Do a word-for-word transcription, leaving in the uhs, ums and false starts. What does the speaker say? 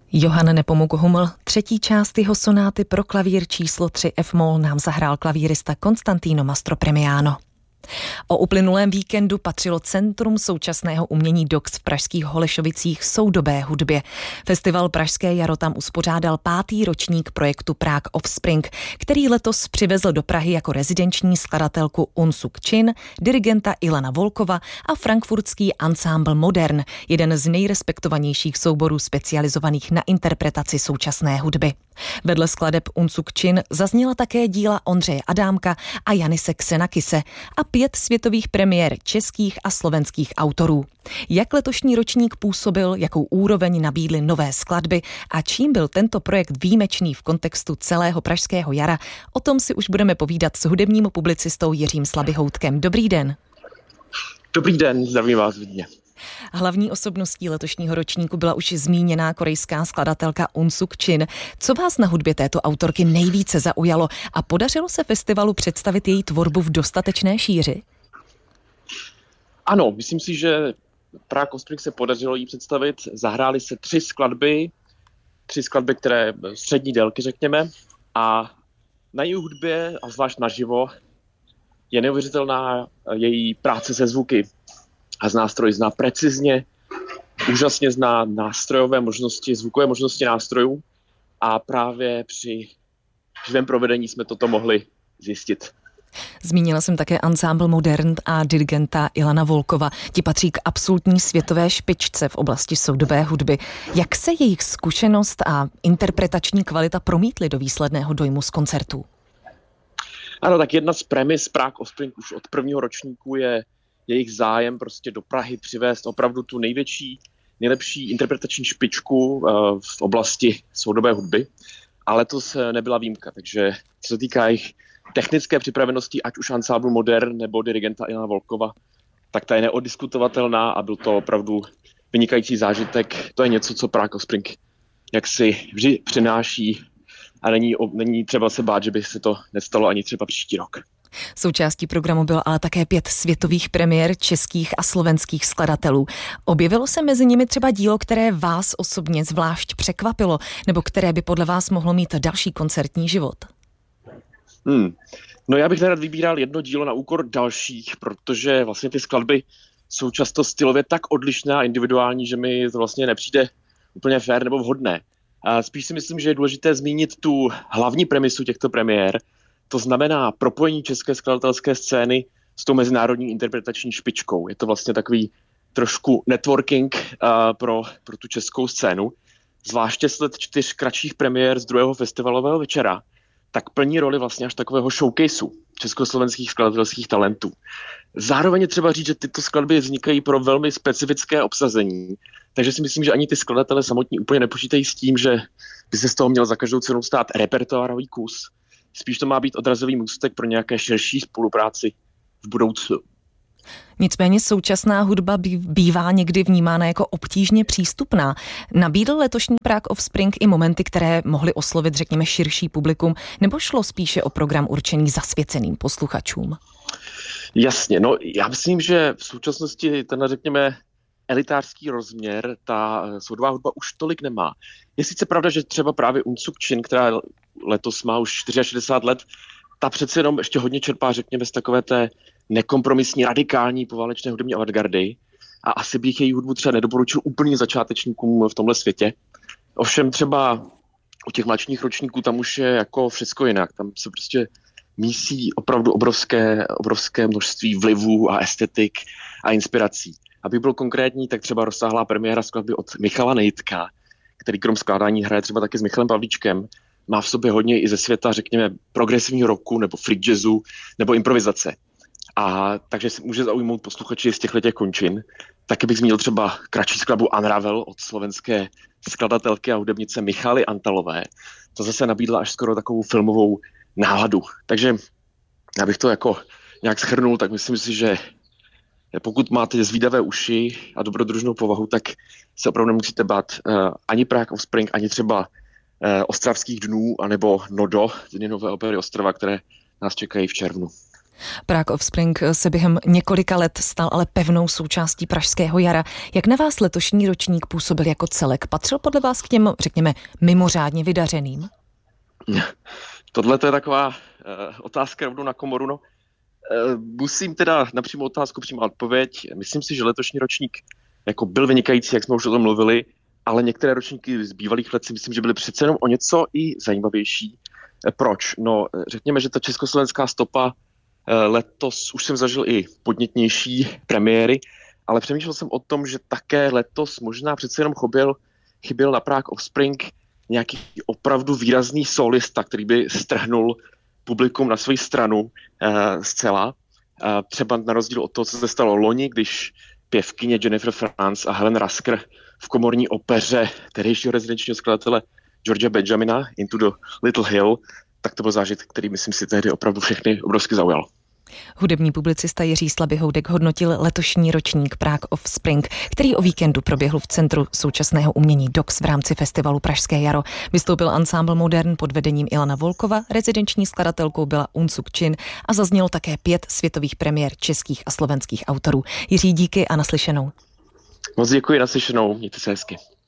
Johann Nepomuk Huml, třetí část jeho sonáty pro klavír číslo tři F-moll nám zahrál klavírista Constantino Mastropremiano. O uplynulém víkendu patřilo Centrum současného umění D O X v pražských Holešovicích soudobé hudbě. Festival Pražské jaro tam uspořádal pátý ročník projektu Prague Offspring, který letos přivezl do Prahy jako rezidenční skladatelku Un Suk Chin, dirigenta Ilana Volkova a frankfurtský ansámbl Modern, jeden z nejrespektovanějších souborů specializovaných na interpretaci současné hudby. Vedle skladeb Un Suk Chin zazněla také díla Ondřeje Adámka a Janise Xenakise a pět světových premiér českých a slovenských autorů. Jak letošní ročník působil, jakou úroveň nabídly nové skladby a čím byl tento projekt výjimečný v kontextu celého pražského jara, o tom si už budeme povídat s hudebním publicistou Jiřím Slabyhoutkem. Dobrý den. Dobrý den, zdravím vás vidně. Hlavní osobností letošního ročníku byla už zmíněná korejská skladatelka Un Suk Chin. Co vás na hudbě této autorky nejvíce zaujalo a podařilo se festivalu představit její tvorbu v dostatečné šíři? Ano, myslím si, že Prague Offspring se podařilo jí představit. Zahrály se tři skladby, tři skladby, které střední délky, řekněme, a na její hudbě, a zvlášť naživo, je neuvěřitelná její práce se zvuky. A z nástroj zná precizně, úžasně zná nástrojové možnosti, zvukové možnosti nástrojů a právě při živém provedení jsme toto mohli zjistit. Zmínila jsem také ansámbl Modern a dirigenta Ilana Volkova. Ti patří k absolutní světové špičce v oblasti soudobé hudby. Jak se jejich zkušenost a interpretační kvalita promítly do výsledného dojmu z koncertů? Ano, tak jedna z premis Prague Offspring už od prvního ročníku je jejich zájem prostě do Prahy přivést opravdu tu největší, nejlepší interpretační špičku v oblasti soudobé hudby. A letos nebyla výjimka, takže co se týká jejich technické připravenosti, ať už ansámblu Modern nebo dirigenta Ilana Volkova, tak ta je neodiskutovatelná a byl to opravdu vynikající zážitek. To je něco, co Prague Offspring jaksi vždy přináší a není, není třeba se bát, že by se to nestalo ani třeba příští rok. Součástí programu bylo ale také pět světových premiér českých a slovenských skladatelů. Objevilo se mezi nimi třeba dílo, které vás osobně zvlášť překvapilo, nebo které by podle vás mohlo mít další koncertní život? Hmm. No já bych nerad vybíral jedno dílo na úkor dalších, protože vlastně ty skladby jsou často stylově tak odlišné a individuální, že mi to vlastně nepřijde úplně fér nebo vhodné. A spíš si myslím, že je důležité zmínit tu hlavní premisu těchto premiér. To znamená propojení české skladatelské scény s tou mezinárodní interpretační špičkou. Je to vlastně takový trošku networking uh, pro, pro tu českou scénu. Zvláště sled čtyř kratších premiér z druhého festivalového večera, tak plní roli vlastně až takového showcaseu československých skladatelských talentů. Zároveň je třeba říct, že tyto skladby vznikají pro velmi specifické obsazení, takže si myslím, že ani ty skladatelé samotní úplně nepočítají s tím, že by se z toho měl za každou cenu stát repertoárový kus. Spíš to má být odrazový můstek pro nějaké širší spolupráci v budoucnu. Nicméně současná hudba bývá někdy vnímána jako obtížně přístupná. Nabídl letošní Prague Offspring i momenty, které mohly oslovit, řekněme, širší publikum, nebo šlo spíše o program určený zasvěceným posluchačům? Jasně, no já myslím, že v současnosti ten, řekněme, elitářský rozměr ta soudobá hudba už tolik nemá. Je sice pravda, že třeba právě Un Suk Chin, která letos má už šedesát čtyři let, ta přece jenom ještě hodně čerpá, řekněme, z takové té nekompromisní, radikální poválečné hudební avantgardy a asi bych její hudbu třeba nedoporučil úplně začátečníkům v tomhle světě. Ovšem třeba u těch mladších ročníků tam už je jako všecko jinak. Tam se prostě mísí opravdu obrovské, obrovské množství vlivů a estetik a inspirací. Abych byl konkrétní, tak třeba rozsáhlá premiéra skladby od Michala Nejtka, který krom skládání hraje třeba taky s Michalem Pavlíčkem, má v sobě hodně i ze světa, řekněme, progresivního rocku nebo free jazzu nebo improvizace. A takže si může zaujmout posluchači z těchto těch končin. Taky bych zmínil třeba kratší skladbu Unravel od slovenské skladatelky a hudebnice Michaly Antalové. To zase nabídla až skoro takovou filmovou náladu. Takže já bych to jako nějak shrnul, tak myslím si, že pokud máte zvídavé uši a dobrodružnou povahu, tak se opravdu nemusíte bát uh, ani Prague Offspring, ani třeba uh, Ostravských dnů, anebo Nodo, Dny Nové opery Ostrava, které nás čekají v červnu. Prague Offspring se během několika let stal ale pevnou součástí Pražského jara. Jak na vás letošní ročník působil jako celek? Patřil podle vás k těm, řekněme, mimořádně vydařeným? Tohle to je taková uh, otázka rovnou na komoru. No. Uh, musím teda na přímou otázku přímá odpověď. Myslím si, že letošní ročník jako byl vynikající, jak jsme už o tom mluvili, ale některé ročníky z bývalých let si myslím, že byly přece jenom o něco i zajímavější. Proč? No, řekněme, že ta československá stopa letos už jsem zažil i podnětnější premiéry, ale přemýšlel jsem o tom, že také letos možná přece jenom chyběl, chyběl na Prague Offspring nějaký opravdu výrazný solista, který by strhnul publikum na svou stranu uh, zcela. Uh, třeba na rozdíl od toho, co se stalo loni, když pěvkyně Jennifer Franz a Helen Rasker v komorní opeře tehdejšího rezidenčního skladatele Georgia Benjamina Into the Little Hill, tak to byl zážitek, který myslím si tehdy opravdu všechny obrovsky zaujal. Hudební publicista Jiří Slabyhoudek hodnotil letošní ročník Prague Offspring, který o víkendu proběhl v Centru současného umění D O X v rámci festivalu Pražské jaro. Vystoupil ansámbl Modern pod vedením Ilana Volkova, rezidenční skladatelkou byla Un Suk Chin a zaznělo také pět světových premiér českých a slovenských autorů. Jiří, díky a naslyšenou. Moc děkuji, naslyšenou, mějte se hezky.